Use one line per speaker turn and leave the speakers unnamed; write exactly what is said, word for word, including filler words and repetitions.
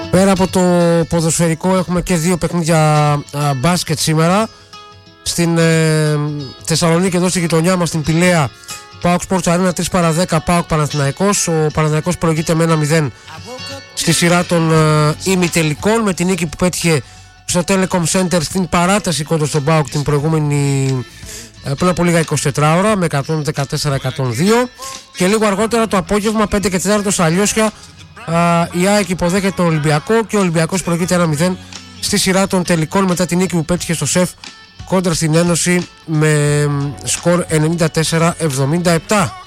Πέρα από το ποδοσφαιρικό έχουμε και δύο παιχνίδια α, μπάσκετ σήμερα. Στην ε, Θεσσαλονίκη, εδώ στη γειτονιά μας, στην Πηλαία, ΠΑΟΚ Sports Arena τρεις παρά δέκα, ΠΑΟΚ Παναθηναϊκός. Ο Παναθηναϊκός προηγείται με ένα μηδέν στη σειρά των ε, ημιτελικών, με την νίκη που πέτυχε στο Telecom Center στην παράταση κόντρα στον ΠΑΟΚ την προηγούμενη ε, πριν από λίγα εικοσιτέσσερις ώρα με εκατόν δεκατέσσερα εκατόν δύο. Και λίγο αργότερα το απόγευμα πέντε και τέσσερα στα Αλλιώσια, η ΑΕΚ υποδέχεται τον Ολυμπιακό και ο Ολυμπιακός προηγείται ένα μηδέν στη σειρά των τελικών μετά την νίκη που πέτυχε στο ΣΕΦ κόντρα στην Ένωση με σκορ ενενήντα τέσσερα εβδομήντα επτά.